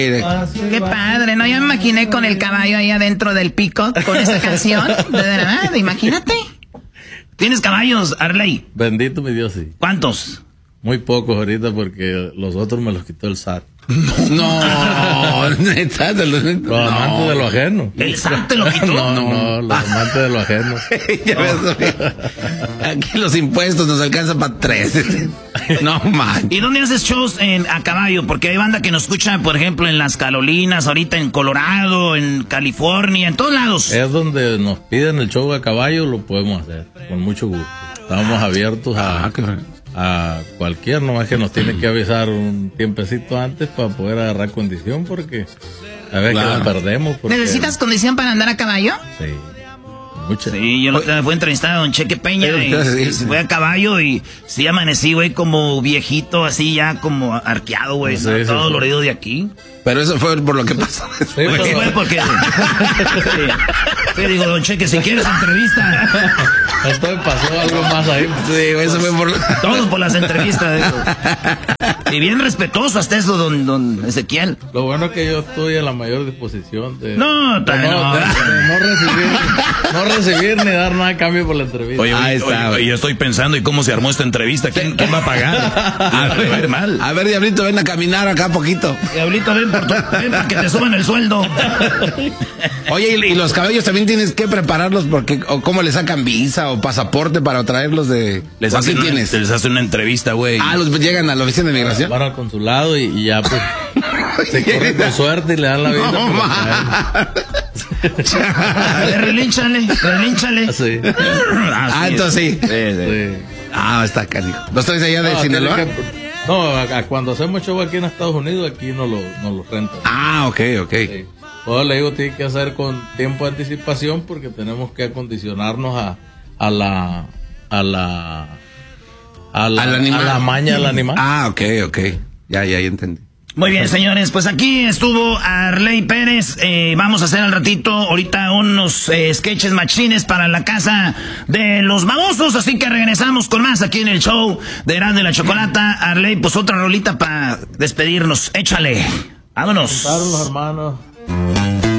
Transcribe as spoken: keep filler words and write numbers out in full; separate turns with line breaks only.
Qué padre, ¿no? Ya me imaginé con el caballo ahí adentro del Peacock con esta canción. De verdad, imagínate. ¿Tienes caballos, Arley?
Bendito mi Dios, sí.
¿Cuántos?
Muy pocos ahorita porque los otros me los quitó el S A T.
No, neta, de los,
los
no.
amantes de lo ajeno.
¿El S A T te lo quitó?
No, no, los amantes de lo ajeno.
Ya ves, aquí los impuestos nos alcanzan para tres. No, man.
¿Y dónde haces shows en, a caballo? Porque hay banda que nos escucha, por ejemplo, en las Carolinas, ahorita en Colorado, en California, en todos lados.
Es donde nos piden el show a caballo, lo podemos hacer, con mucho gusto. Estamos abiertos a...
Ah, qué
a cualquier, nomás que nos tiene que avisar un tiempecito antes para poder agarrar condición, porque a ver claro. que la perdemos. Porque...
¿Necesitas condición para andar a caballo?
Sí, mucha.
Sí, yo lo fui a entrevistar a don Cheque Peña y, y se fue a caballo y sí amanecí, güey, como viejito, así ya como arqueado, güey, sí, ¿no? Sí, todo sí. Dolorido de aquí.
Pero eso fue por lo que pasó.
Sí,
pues
pero...
fue porque... sí. Sí, digo, don Cheque, si quieres entrevista...
Entonces pasó algo más ahí.
Sí, eso fue por...
Todos por las entrevistas. Eso. Y bien respetuoso hasta eso, don, don Ezequiel.
Lo bueno es que yo estoy a la mayor disposición de...
No, de no,
no,
de,
de, de no recibir no recibir ni dar nada a cambio por la entrevista.
Oye, oye, oye, yo estoy pensando, ¿y cómo se armó esta entrevista? ¿Quién, quién va a pagar? A ver, mal.
A ver, Diablito, ven a caminar acá poquito.
Diablito, ven, por tu, ven para que te suban el sueldo.
Oye, y, y los cabellos también tienes que prepararlos porque, o cómo le sacan visa o pasaporte para traerlos de...
Les hacen una, tienes? Les hacen una entrevista, güey.
Ah, los llegan a la oficina de migración.
Van al consulado y, y ya pues se corre con suerte y le dan la vida.
No,
relínchale, relínchale.
Sí.
Ah, ah, entonces sí.
Sí, sí.
Sí.
Ah, está canijo. ¿Los traes allá de
no,
Sinaloa?
Que, no, a, a cuando hacemos show aquí en Estados Unidos, aquí no lo, no lo rentan.
Ah, ok, ok.
Sí. Todo le digo, tiene que hacer con tiempo de anticipación porque tenemos que acondicionarnos a, a la a la a la,
¿Al animal?
A la maña del animal.
Ah, ok, ok. Ya, ya, ya entendí.
Muy bien, señores, pues aquí estuvo Arley Pérez. Eh, vamos a hacer al ratito ahorita unos eh, sketches machines para la casa de los babosos, así que regresamos con más aquí en el show de Erasmo y la Chocolata. Arley, pues otra rolita para despedirnos. Échale. Vámonos.
Juntaron los hermanos.